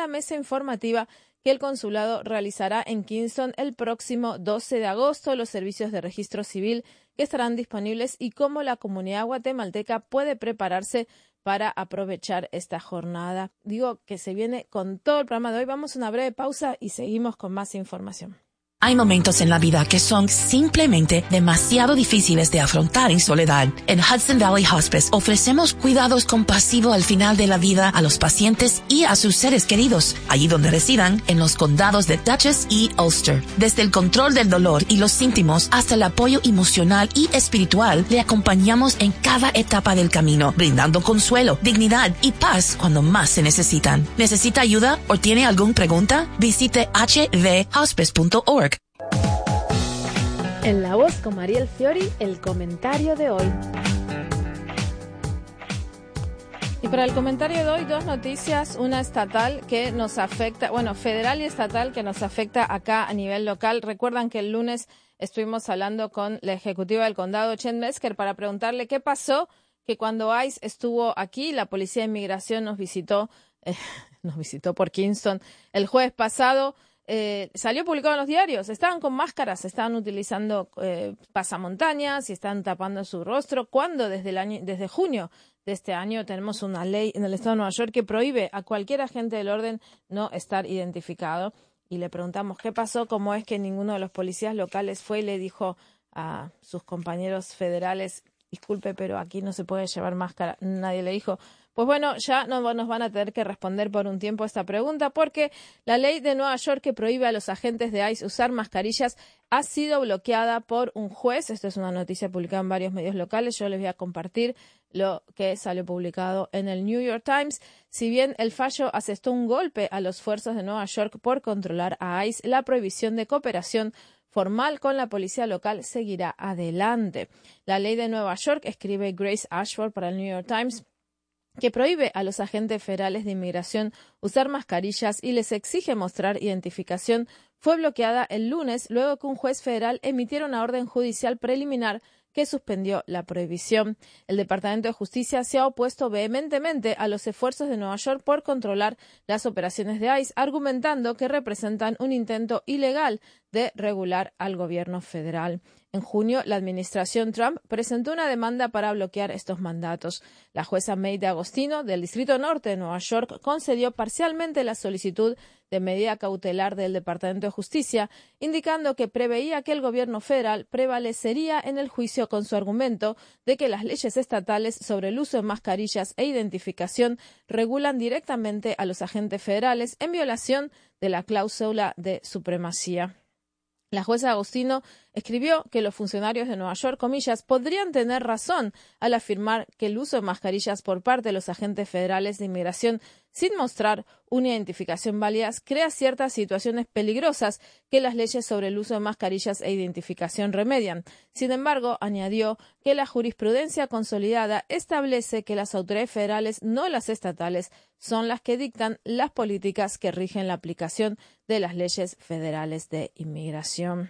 la mesa informativa que el consulado realizará en Kingston el próximo 12 de agosto, los servicios de registro civil que estarán disponibles y cómo la comunidad guatemalteca puede prepararse para aprovechar esta jornada. Digo que se viene con todo el programa de hoy. Vamos a una breve pausa y seguimos con más información. Hay momentos en la vida que son simplemente demasiado difíciles de afrontar en soledad. En Hudson Valley Hospice ofrecemos cuidados compasivos al final de la vida a los pacientes y a sus seres queridos, allí donde residan, en los condados de Dutchess y Ulster. Desde el control del dolor y los síntomas hasta el apoyo emocional y espiritual, le acompañamos en cada etapa del camino, brindando consuelo, dignidad y paz cuando más se necesitan. ¿Necesita ayuda o tiene alguna pregunta? Visite hvhospice.org. En La Voz con Mariel Fiori, el comentario de hoy. Y para el comentario de hoy, dos noticias, una estatal que nos afecta, federal y estatal que nos afecta acá a nivel local. Recuerdan que el lunes estuvimos hablando con la ejecutiva del condado, Chen Mesker, para preguntarle qué pasó, que cuando ICE estuvo aquí, la Policía de Inmigración nos visitó por Kingston el jueves pasado. Salió publicado en los diarios, estaban con máscaras, estaban utilizando pasamontañas y estaban tapando su rostro, cuando desde junio de este año tenemos una ley en el estado de Nueva York que prohíbe a cualquier agente del orden no estar identificado. Y le preguntamos qué pasó, cómo es que ninguno de los policías locales fue y le dijo a sus compañeros federales, disculpe, pero aquí no se puede llevar máscara. Nadie le dijo. Pues bueno, ya no nos van a tener que responder por un tiempo esta pregunta, porque la ley de Nueva York que prohíbe a los agentes de ICE usar mascarillas ha sido bloqueada por un juez. Esto es una noticia publicada en varios medios locales. Yo les voy a compartir lo que salió publicado en el New York Times. Si bien el fallo asestó un golpe a los esfuerzos de Nueva York por controlar a ICE, la prohibición de cooperación formal con la policía local seguirá adelante. La ley de Nueva York, escribe Grace Ashford para el New York Times, que prohíbe a los agentes federales de inmigración usar mascarillas y les exige mostrar identificación, fue bloqueada el lunes luego que un juez federal emitiera una orden judicial preliminar que suspendió la prohibición. El Departamento de Justicia se ha opuesto vehementemente a los esfuerzos de Nueva York por controlar las operaciones de ICE, argumentando que representan un intento ilegal de regular al gobierno federal. En junio, la administración Trump presentó una demanda para bloquear estos mandatos. La jueza May D'Agostino, del Distrito Norte de Nueva York, concedió parcialmente la solicitud de medida cautelar del Departamento de Justicia, indicando que preveía que el gobierno federal prevalecería en el juicio con su argumento de que las leyes estatales sobre el uso de mascarillas e identificación regulan directamente a los agentes federales en violación de la cláusula de supremacía. La jueza Agostino escribió que los funcionarios de Nueva York, comillas, podrían tener razón al afirmar que el uso de mascarillas por parte de los agentes federales de inmigración sin mostrar una identificación válida crea ciertas situaciones peligrosas que las leyes sobre el uso de mascarillas e identificación remedian. Sin embargo, añadió que la jurisprudencia consolidada establece que las autoridades federales, no las estatales, son las que dictan las políticas que rigen la aplicación de las leyes federales de inmigración.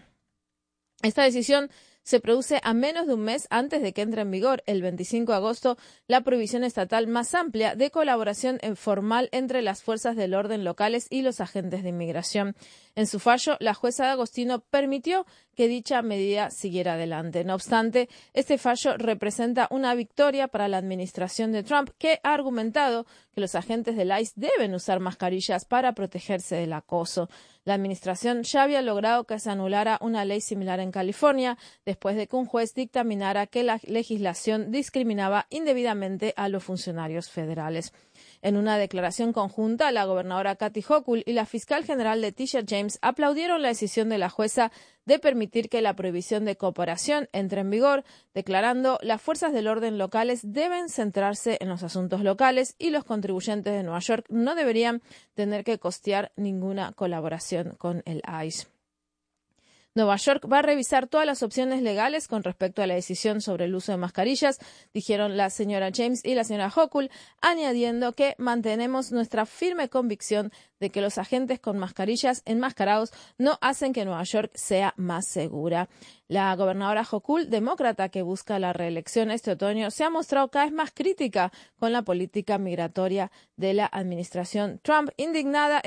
Esta decisión se produce a menos de un mes antes de que entre en vigor, el 25 de agosto, la prohibición estatal más amplia de colaboración formal entre las fuerzas del orden locales y los agentes de inmigración. En su fallo, la jueza D'Agostino permitió que dicha medida siguiera adelante. No obstante, este fallo representa una victoria para la administración de Trump, que ha argumentado que los agentes del ICE deben usar mascarillas para protegerse del acoso. La administración ya había logrado que se anulara una ley similar en California, después de que un juez dictaminara que la legislación discriminaba indebidamente a los funcionarios federales. En una declaración conjunta, la gobernadora Kathy Hochul y la fiscal general Letitia James aplaudieron la decisión de la jueza de permitir que la prohibición de cooperación entre en vigor, declarando las fuerzas del orden locales deben centrarse en los asuntos locales y los contribuyentes de Nueva York no deberían tener que costear ninguna colaboración con el ICE. Nueva York va a revisar todas las opciones legales con respecto a la decisión sobre el uso de mascarillas, dijeron la señora James y la señora Hochul, añadiendo que mantenemos nuestra firme convicción de que los agentes con mascarillas enmascarados no hacen que Nueva York sea más segura. La gobernadora Hochul, demócrata que busca la reelección este otoño, se ha mostrado cada vez más crítica con la política migratoria de la administración Trump, indignada